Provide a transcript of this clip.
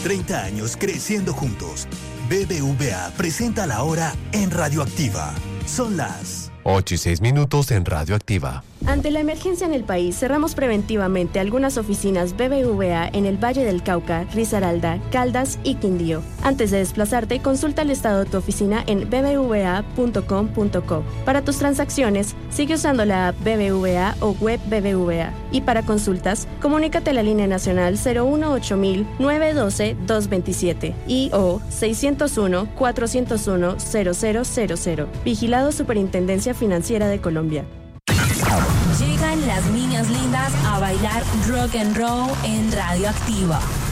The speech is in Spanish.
30 años creciendo juntos. BBVA presenta la hora en Radioactiva. Son las 8:06 en Radioactiva. Ante la emergencia en el país, cerramos preventivamente algunas oficinas BBVA en el Valle del Cauca, Risaralda, Caldas y Quindío. Antes de desplazarte, consulta el estado de tu oficina en bbva.com.co. Para tus transacciones, sigue usando la app BBVA o web BBVA. Y para consultas, comunícate a la línea nacional 018-912-227 y o 601-401-0000. Vigilado Superintendencia Financiera de Colombia. Llegan las niñas lindas a bailar rock and roll en Radioactiva.